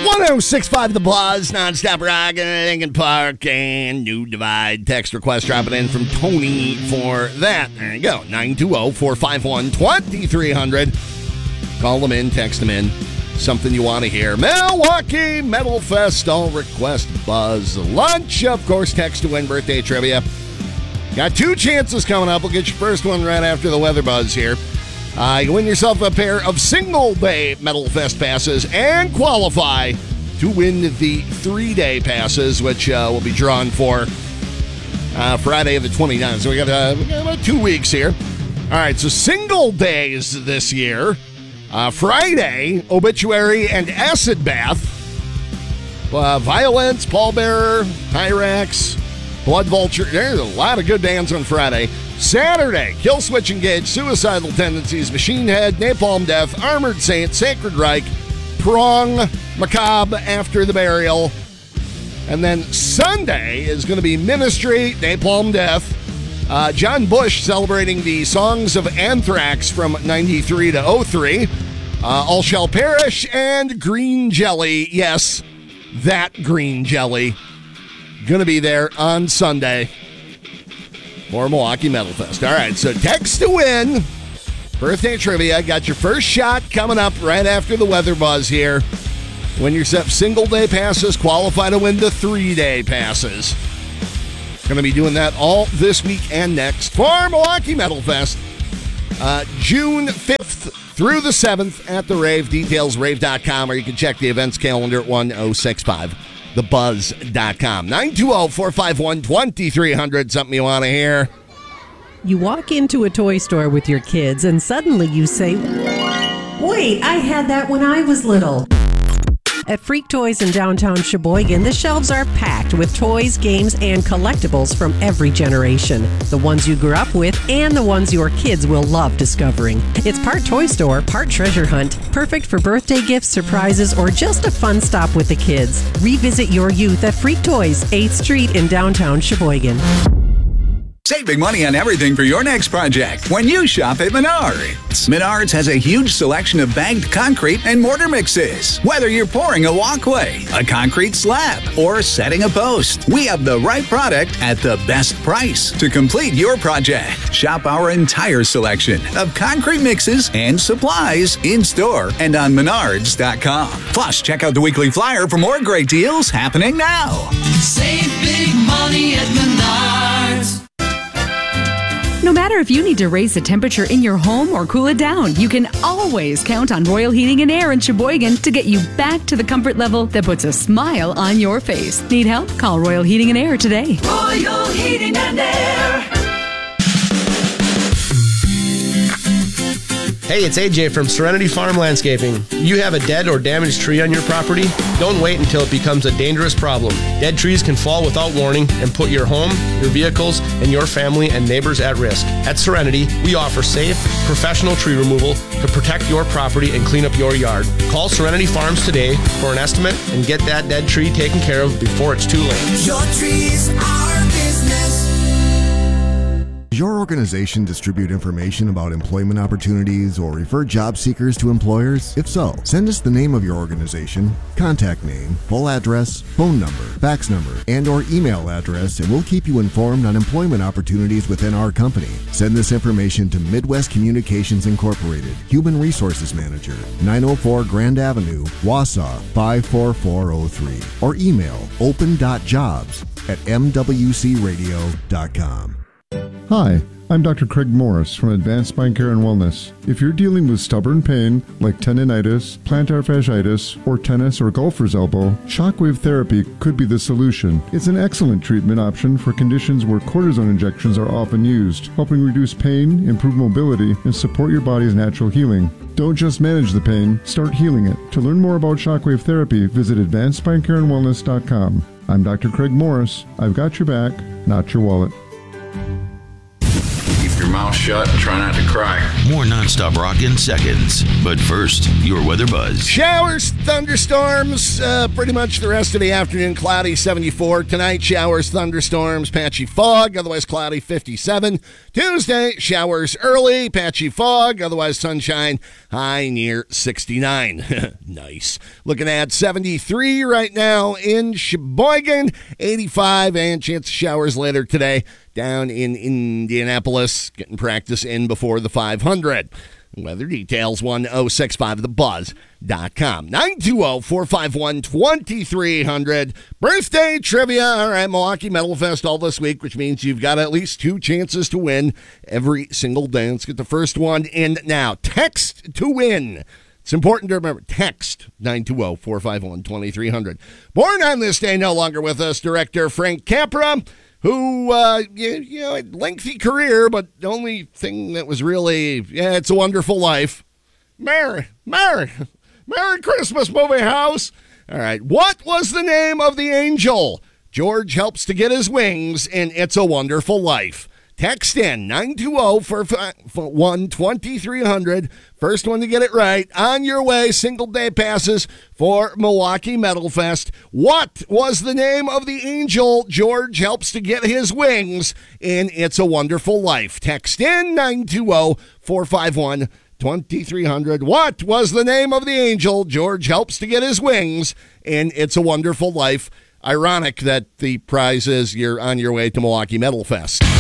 1065 The Buzz, nonstop rock in Lincoln Park and New Divide. Text request dropping in from Tony for that. There you go. 920-451-2300. Call them in, text them in. Something you want to hear. Milwaukee Metal Fest, all request Buzz lunch. Of course, text to win birthday trivia. Got 2 chances coming up. We'll get your first one right after the weather buzz here. You win yourself a pair of single-day Metal Fest passes and qualify to win the 3-day passes, which will be drawn for Friday the 29th. So we got about 2 weeks here. All right, so single days this year. Friday, Obituary and Acid Bath. Violence, Pallbearer, Hyrax, Blood Vulture. There's a lot of good bands on Friday. Saturday, Killswitch Engage, Suicidal Tendencies, Machine Head, Napalm Death, Armored Saint, Sacred Reich, Prong, Macabre, After the Burial. And then Sunday is going to be Ministry, Napalm Death, John Bush celebrating the Songs of Anthrax from 93 to 03, All Shall Perish, and Green Jelly. Yes, that Green Jelly. Going to be there on Sunday for Milwaukee Metal Fest. All right, so text to win. Birthday trivia. Got your first shot coming up right after the weather buzz here. Win yourself single-day passes. Qualify to win the 3-day passes. Going to be doing that all this week and next for Milwaukee Metal Fest. June 5th through the 7th at the Rave. Details, rave.com, or you can check the events calendar at 1065thebuzz.com. 920-451-2300. Something you want to hear. You walk into a toy store with your kids and suddenly you say, "Wait, I had that when I was little." At Freak Toys in downtown Sheboygan, the shelves are packed with toys, games, and collectibles from every generation. The ones you grew up with and the ones your kids will love discovering. It's part toy store, part treasure hunt. Perfect for birthday gifts, surprises, or just a fun stop with the kids. Revisit your youth at Freak Toys, 8th Street in downtown Sheboygan. Save big money on everything for your next project when you shop at Menards. Menards has a huge selection of bagged concrete and mortar mixes. Whether you're pouring a walkway, a concrete slab, or setting a post, we have the right product at the best price to complete your project. Shop our entire selection of concrete mixes and supplies in-store and on Menards.com. Plus, check out the weekly flyer for more great deals happening now. Save big money at Menards. No matter if you need to raise the temperature in your home or cool it down, you can always count on Royal Heating and Air in Sheboygan to get you back to the comfort level that puts a smile on your face. Need help? Call Royal Heating and Air today. Royal Heating and Air. Hey, it's AJ from Serenity Farm Landscaping. You have a dead or damaged tree on your property? Don't wait until it becomes a dangerous problem. Dead trees can fall without warning and put your home, your vehicles, and your family and neighbors at risk. At Serenity, we offer safe, professional tree removal to protect your property and clean up your yard. Call Serenity Farms today for an estimate and get that dead tree taken care of before it's too late. Your trees are business. Does your organization distribute information about employment opportunities or refer job seekers to employers? If so, send us the name of your organization, contact name, full address, phone number, fax number, and or email address, and we'll keep you informed on employment opportunities within our company. Send this information to Midwest Communications Incorporated, Human Resources Manager, 904 Grand Avenue, Wausau 54403, or email open.jobs@mwcradio.com. Hi, I'm Dr. Craig Morris from Advanced Spine Care and Wellness. If you're dealing with stubborn pain like tendinitis, plantar fasciitis, or tennis or golfer's elbow, shockwave therapy could be the solution. It's an excellent treatment option for conditions where cortisone injections are often used, helping reduce pain, improve mobility, and support your body's natural healing. Don't just manage the pain, start healing it. To learn more about shockwave therapy, visit AdvancedSpineCareAndWellness.com. I'm Dr. Craig Morris. I've got your back, not your wallet. Keep your mouth shut and try not to cry. More nonstop rock in seconds. But first, your weather buzz. Showers, thunderstorms, pretty much the rest of the afternoon. Cloudy, 74. Tonight, showers, thunderstorms, patchy fog, otherwise cloudy, 57. Tuesday, showers early, patchy fog, otherwise sunshine, high near 69. Nice. Looking at 73 right now in Sheboygan, 85, and chance of showers later today down in Indianapolis, getting practice in before the 500. Weather details, 1065thebuzz.com. 920-451-2300. Birthday trivia. All right, Milwaukee Metal Fest all this week, which means you've got at least 2 chances to win every single day. Let's get the first one in now. Text to win. It's important to remember. Text 920-451-2300. Born on this day, no longer with us, director Frank Capra, who, had lengthy career, but the only thing that was really, It's a Wonderful Life. Merry Christmas, movie house. All right, what was the name of the angel George helps to get his wings in It's a Wonderful Life? Text in 920-451-2300. First one to get it right. On your way, single day passes for Milwaukee Metal Fest. What was the name of the angel George helps to get his wings in It's a Wonderful Life? Text in 920-451-2300. What was the name of the angel George helps to get his wings in It's a Wonderful Life? Ironic that the prize is you're on your way to Milwaukee Metal Fest.